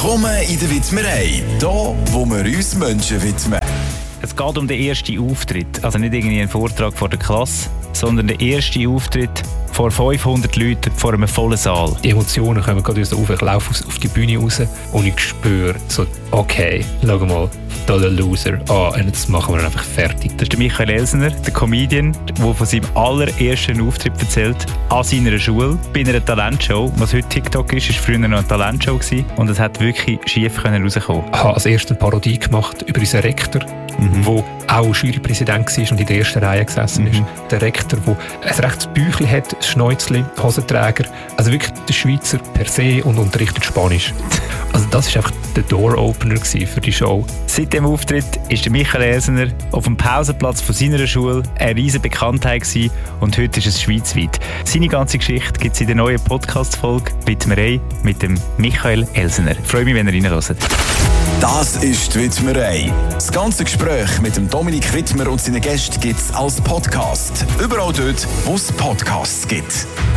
Willkommen in der Widmerei, hier, wo wir uns Menschen widmen. Es geht um den ersten Auftritt. Also nicht irgendwie ein Vortrag vor der Klasse, sondern der erste Auftritt vor 500 Leuten vor einem vollen Saal. Die Emotionen kommen gerade auf. Ich laufe auf die Bühne raus und ich spüre so, okay, schau mal, da der Loser. Und jetzt machen wir einfach fertig. Das ist der Michael Elsner, der Comedian, der von seinem allerersten Auftritt erzählt, an seiner Schule, bei einer Talentshow. Was heute TikTok ist, war früher noch eine Talentshow gewesen. Und es hat wirklich schief rauskommen. Ich habe als erstes eine Parodie gemacht über unseren Rektor, der auch Jurypräsident war und in der ersten Reihe gesessen ist. Der Rektor, der ein rechtes Bäuchchen hat, ein Schnäuzchen, Hosenträger. Also wirklich der Schweizer per se und unterrichtet Spanisch. Also das war einfach der Door-Opener für die Show. Seit dem Auftritt ist der Michael Elsner auf dem Pausenplatz von seiner Schule eine riesige Bekanntheit gewesen und heute ist es schweizweit. Seine ganze Geschichte gibt es in der neuen Podcast-Folge «Widmerei» mit dem Michael Elsner. Ich freue mich, wenn ihr reinhört. Das ist die Widmerei. Das ganze Gespräch mit dem Dominik Widmer und seinen Gästen gibt es als Podcast. Überall dort, wo es Podcasts gibt.